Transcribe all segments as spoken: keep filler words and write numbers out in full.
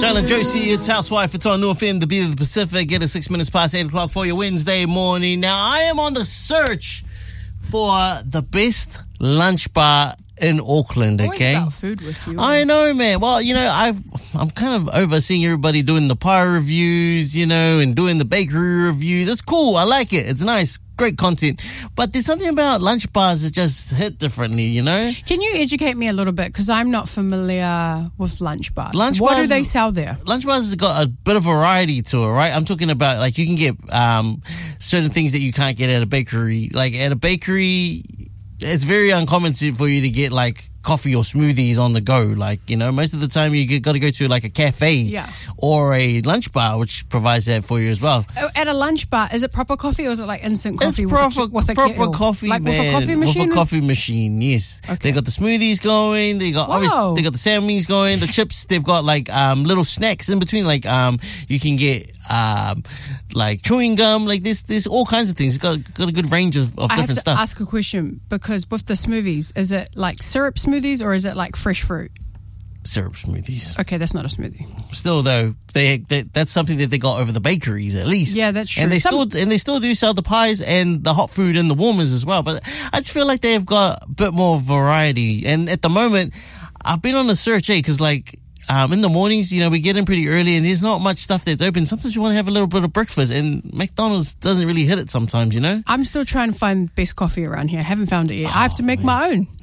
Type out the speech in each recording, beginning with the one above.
Jalen Josie, it's Housewife. It's on New F M, the beat of the Pacific. Get it six minutes past eight o'clock for your Wednesday morning. Now, I am on the search for the best lunch bar in Auckland, okay? Always about food with you. I know, man. Well, you know, I've, I'm kind of overseeing everybody doing the pie reviews, you know, and doing the bakery reviews. It's cool. I like it. It's nice. Great content. But there's something about lunch bars that just hit differently, you know? Can you educate me a little bit? Because I'm not familiar with lunch bars. Lunch what bars, do they sell there? Lunch bars has got a bit of variety to it, right? I'm talking about, like, you can get um, certain things that you can't get at a bakery. Like, at a bakery, it's very uncommon to, for you to get, like, coffee or smoothies on the go. Like, you know, most of the time you got to go to like a cafe yeah. or a lunch bar, which provides that for you as well. At a lunch bar, is it proper coffee or is it like instant coffee? It's proper, with a, with a proper kettle? coffee, like man. With a coffee machine? With a coffee machine, yes. Okay. They got the smoothies going. They got obviously, they got the sandwiches going. The chips. They've got like um little snacks in between. Like um you can get um like chewing gum. Like this, there's all kinds of things. It's got got a good range of, of I different have to stuff. Ask a question, because with the smoothies, is it like syrup smoothies or is it like fresh fruit? Syrup smoothies. Okay, that's not a smoothie. Still, though, they, they that's something that they got over the bakeries at least. Yeah, that's true. And they Some- still and they still do sell the pies and the hot food and the warmers as well. But I just feel like they've got a bit more variety. And at the moment, I've been on a search, eh? Because like um, in the mornings, you know, we get in pretty early and there's not much stuff that's open. Sometimes you want to have a little bit of breakfast, and McDonald's doesn't really hit it sometimes, you know. I'm still trying to find best coffee around here. I haven't found it yet. Oh, I have to make man. my own.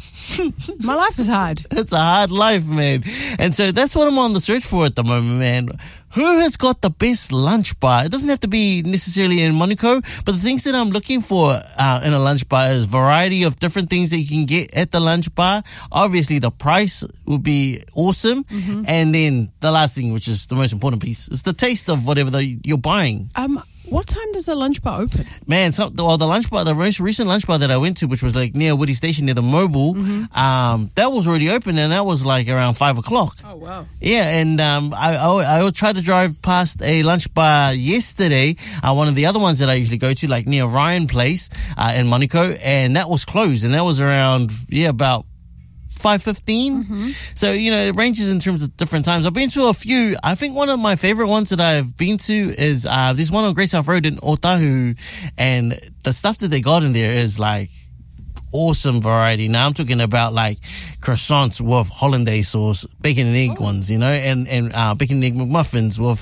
My life is hard. It's a hard life, man. And so that's what I'm on the search for at the moment, man. Who has got the best lunch bar? It doesn't have to be necessarily in Manukau, but the things that I'm looking for uh, in a lunch bar is variety of different things that you can get at the lunch bar. Obviously, the price would be awesome. Mm-hmm. And then the last thing, which is the most important piece, is the taste of whatever the, you're buying. Um, What time does the lunch bar open? Man, some, well, the lunch bar, the most recent lunch bar that I went to, which was like near Woody Station, near the Mobile, mm-hmm. um, that was already open, and that was like around five o'clock. Oh, wow. Yeah, and um, I, I, I tried to drive past a lunch bar yesterday, uh, one of the other ones that I usually go to, like near Ryan Place uh, in Manukau, and that was closed, and that was around, yeah, about five fifteen. Mm-hmm. So, you know, it ranges in terms of different times. I've been to a few. I think one of my favorite ones that I've been to is uh this one on Grace South Road in Otahu, and the stuff that they got in there is like awesome variety. Now I'm talking about like croissants with hollandaise sauce, bacon and egg oh. ones, you know, and and uh bacon and egg McMuffins with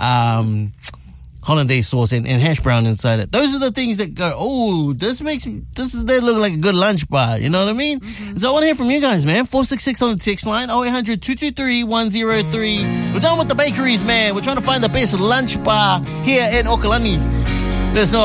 um hollandaise sauce and, and hash brown inside it. Those are the things that go, oh, this makes me, this is, they look like a good lunch bar. You know what I mean? Mm-hmm. So I want to hear from you guys, man. four six six on the text line, oh eight hundred, two two three, one oh three. We're done with the bakeries, man. We're trying to find the best lunch bar here in Okalani. Let us know.